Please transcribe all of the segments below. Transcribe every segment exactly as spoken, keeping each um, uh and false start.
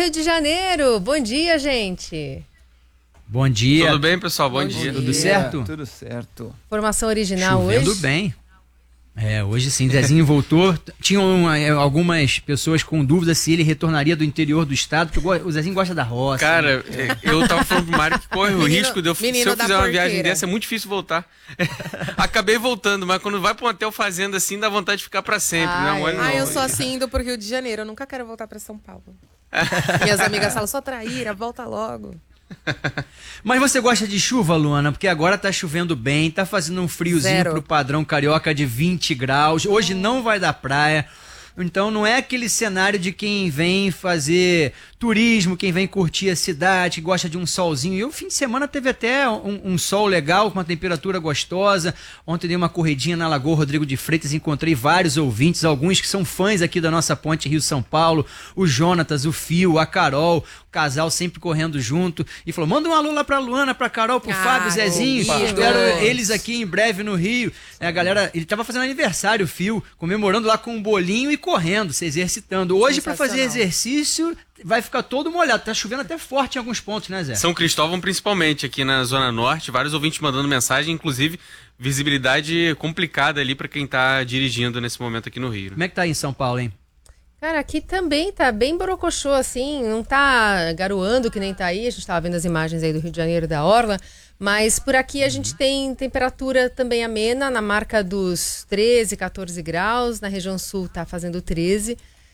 Rio de Janeiro. Bom dia, gente. Bom dia. Tudo bem, pessoal? Bom, Bom dia. dia. Tudo certo? Tudo certo. Formação original Chovendo hoje? bem. É, hoje sim, Zezinho voltou. Tinham algumas pessoas com dúvidas se ele retornaria do interior do estado, porque o Zezinho gosta da roça. Cara, né? eu tava falando pro Mário que corre o Menino, risco de eu, se eu fizer uma porqueira. viagem dessa, é muito difícil voltar. Acabei voltando, mas quando vai pra um hotel fazenda assim, dá vontade de ficar pra sempre. Ah, não, é. não, Ah, eu sou assim indo pro Rio de Janeiro. Eu nunca quero voltar pra São Paulo. Minhas amigas falam, só traíra, volta logo. Mas você gosta de chuva, Luana? Porque agora tá chovendo bem, tá fazendo um friozinho Zero. pro padrão carioca de vinte graus. Hoje não vai dar praia. Então não é aquele cenário de quem vem fazer turismo, quem vem curtir a cidade, que gosta de um solzinho. E o fim de semana teve até um, um sol legal, com uma temperatura gostosa. Ontem dei uma corridinha na Lagoa Rodrigo de Freitas, encontrei vários ouvintes, alguns que são fãs aqui da nossa ponte Rio-São Paulo. O Jonatas, o Fio, a Carol, o casal sempre correndo junto. E falou, manda um alô lá pra Luana, pra Carol, pro Ah, Fábio, Zezinho. opa. Espero eles aqui em breve no Rio. É, a galera, ele tava fazendo aniversário, o Fio, comemorando lá com um bolinho e correndo, se exercitando. Hoje, pra fazer exercício, vai ficar todo molhado. Tá chovendo até forte em alguns pontos, né, Zé? São Cristóvão, principalmente, aqui na Zona Norte. Vários ouvintes mandando mensagem, inclusive visibilidade complicada ali pra quem tá dirigindo nesse momento aqui no Rio. Como é que tá aí em São Paulo, hein? Cara, aqui também tá bem borocochô, assim, não tá garoando que nem tá aí, a gente tava vendo as imagens aí do Rio de Janeiro, da Orla, mas por aqui a gente tem temperatura também amena, na marca dos treze, quatorze graus, na região sul tá fazendo treze,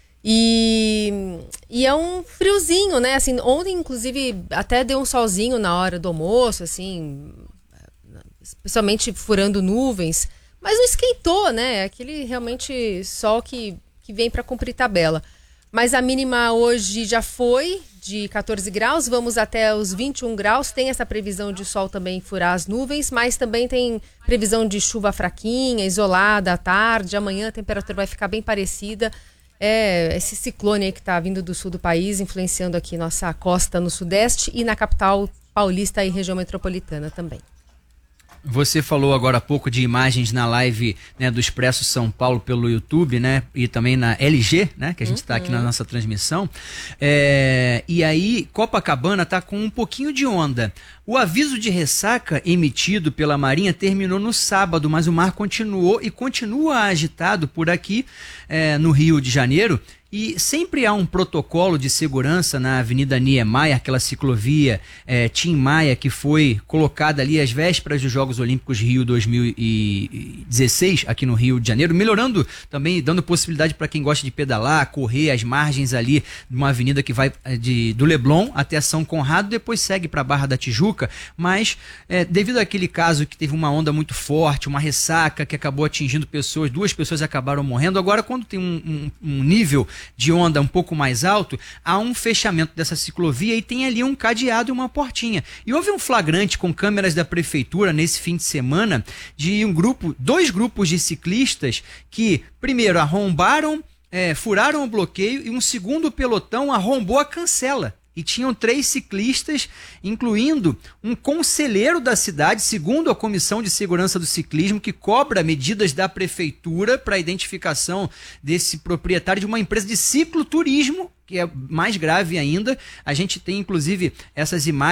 e, e é um friozinho, né, assim, ontem inclusive até deu um solzinho na hora do almoço, assim, especialmente furando nuvens, mas não esquentou, né, é aquele realmente sol que... que vem para cumprir tabela. Mas a mínima hoje já foi de quatorze graus, vamos até os vinte e um graus, tem essa previsão de sol também furar as nuvens, mas também tem previsão de chuva fraquinha, isolada à tarde, amanhã a temperatura vai ficar bem parecida. É esse ciclone aí que está vindo do sul do país, influenciando aqui nossa costa no sudeste e na capital paulista e região metropolitana também. Você falou agora há pouco de imagens na live, né, do Expresso São Paulo pelo YouTube, né, e também na L G, né, que a gente está uhum. aqui na nossa transmissão. É, e aí, Copacabana está com um pouquinho de onda. O aviso de ressaca emitido pela Marinha terminou no sábado, mas o mar continuou e continua agitado por aqui, é, no Rio de Janeiro. E sempre há um protocolo de segurança na Avenida Niemeyer, aquela ciclovia é, Tim Maia, que foi colocada ali às vésperas dos Jogos Olímpicos Rio dois mil e dezesseis, aqui no Rio de Janeiro, melhorando também, dando possibilidade para quem gosta de pedalar, correr as margens ali de uma avenida que vai de, do Leblon até São Conrado, depois segue para a Barra da Tijuca, mas é, devido àquele caso que teve uma onda muito forte, uma ressaca que acabou atingindo pessoas, duas pessoas acabaram morrendo, agora quando tem um, um, um nível de onda um pouco mais alto, há um fechamento dessa ciclovia e tem ali um cadeado e uma portinha. E houve um flagrante com câmeras da prefeitura nesse fim de semana de um grupo, dois grupos de ciclistas que, primeiro, arrombaram, é, furaram o bloqueio e um segundo pelotão arrombou a cancela. E tinham três ciclistas, incluindo um conselheiro da cidade, segundo a Comissão de Segurança do Ciclismo, que cobra medidas da prefeitura para a identificação desse proprietário de uma empresa de cicloturismo, que é mais grave ainda. A gente tem, inclusive, essas imagens